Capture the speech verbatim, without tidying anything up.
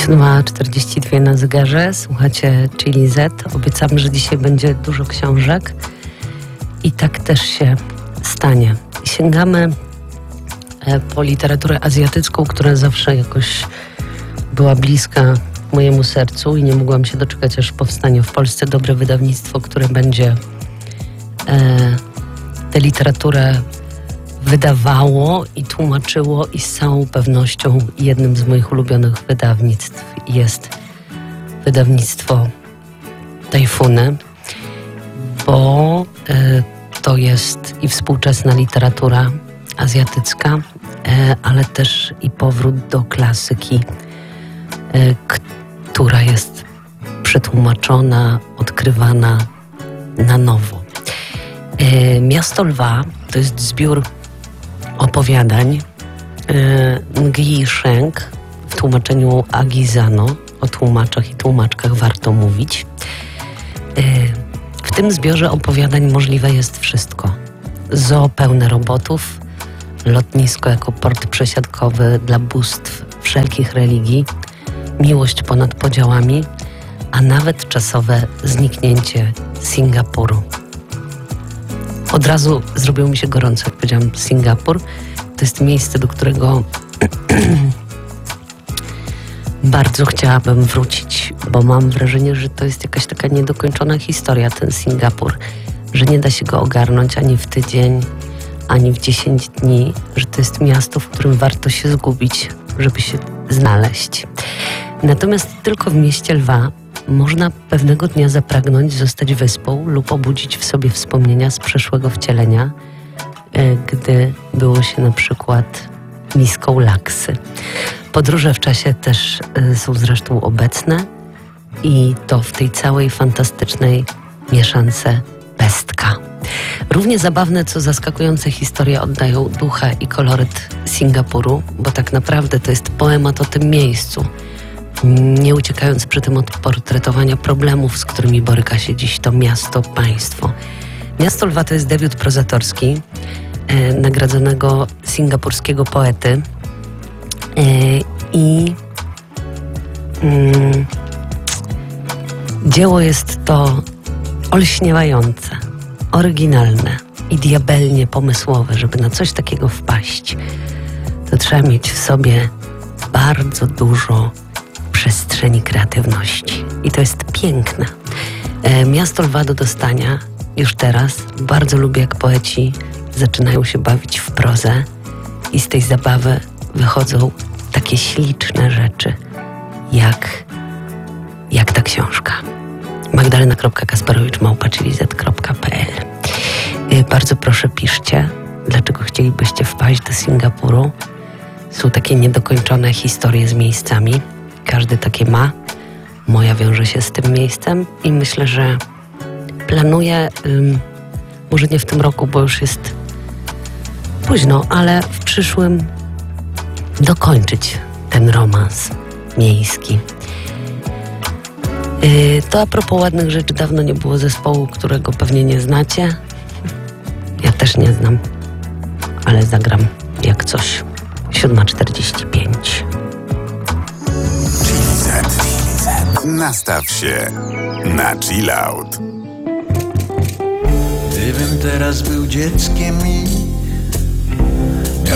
siódma czterdzieści dwa na zegarze, słuchacie Chili Z. Obiecam, że dzisiaj będzie dużo książek i tak też się stanie. Sięgamy po literaturę azjatycką, która zawsze jakoś była bliska mojemu sercu i nie mogłam się doczekać, aż powstanie w Polsce dobre wydawnictwo, które będzie e, tę literaturę wydawało i tłumaczyło, i z całą pewnością jednym z moich ulubionych wydawnictw jest wydawnictwo Tajfuny, bo e, to jest i współczesna literatura azjatycka, e, ale też i powrót do klasyki, e, która jest przetłumaczona, odkrywana na nowo. E, Miasto Lwa to jest zbiór opowiadań e, Ngi Sheng w tłumaczeniu Agizano. O tłumaczach i tłumaczkach warto mówić. E, w tym zbiorze opowiadań możliwe jest wszystko. Zoo pełne robotów, lotnisko jako port przesiadkowy dla bóstw wszelkich religii, miłość ponad podziałami, a nawet czasowe zniknięcie Singapuru. Od razu zrobiło mi się gorąco, jak powiedziałam Singapur. To jest miejsce, do którego bardzo chciałabym wrócić, bo mam wrażenie, że to jest jakaś taka niedokończona historia, ten Singapur, że nie da się go ogarnąć ani w tydzień, ani w dziesięć dni, że to jest miasto, w którym warto się zgubić, żeby się znaleźć. Natomiast tylko w mieście Lwa można pewnego dnia zapragnąć zostać wyspą lub obudzić w sobie wspomnienia z przeszłego wcielenia, gdy było się na przykład miską laksy. Podróże w czasie też są zresztą obecne i to w tej całej fantastycznej mieszance pestka. Równie zabawne, co zaskakujące historie oddają ducha i koloryt Singapuru, bo tak naprawdę to jest poemat o tym miejscu, nie uciekając przy tym od portretowania problemów, z którymi boryka się dziś to miasto, państwo. Miasto Lwa to jest debiut prozatorski e, nagradzonego singapurskiego poety e, i mm, dzieło jest to olśniewające, oryginalne i diabelnie pomysłowe. Żeby na coś takiego wpaść, to trzeba mieć w sobie bardzo dużo przestrzeni kreatywności. I to jest piękne. E, Miasto Lwa do dostania już teraz. Bardzo lubię, jak poeci zaczynają się bawić w prozę i z tej zabawy wychodzą takie śliczne rzeczy, jak, jak ta książka. magdalena kropka kasperowicz małpa chili z kropka p l. e, Bardzo proszę, piszcie, dlaczego chcielibyście wpaść do Singapuru. Są takie niedokończone historie z miejscami. Każdy takie ma. Moja wiąże się z tym miejscem i myślę, że planuję, ym, może nie w tym roku, bo już jest późno, ale w przyszłym dokończyć ten romans miejski. Yy, to a propos ładnych rzeczy, dawno nie było zespołu, którego pewnie nie znacie. Ja też nie znam, ale zagram jak coś. siódma czterdzieści pięć. Nastaw się na chill out. Gdybym teraz był dzieckiem i